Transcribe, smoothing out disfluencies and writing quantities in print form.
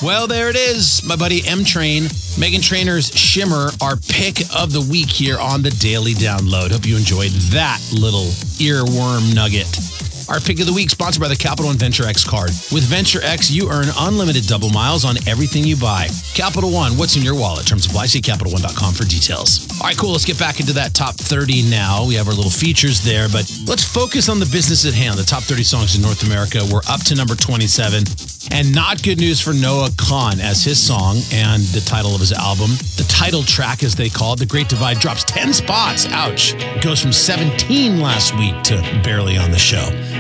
Well, there it is. My buddy M Train, Meghan Trainor's Shimmer, our pick of the week here on the Daily Download. Hope you enjoyed that little earworm nugget. Our pick of the week sponsored by the Capital One Venture X card. With Venture X, you earn unlimited double miles on everything you buy. Capital One, what's in your wallet? Terms apply. See CapitalOne.com for details. All right, cool. Let's get back into that top 30 now. We have our little features there, but let's focus on the business at hand. The top 30 songs in North America. We're up to number 27. And not good news for Noah Kahan, as his song and the title of his album, the title track as they call it, The Great Divide, drops 10 spots. Ouch. It goes from 17 last week to barely on the show.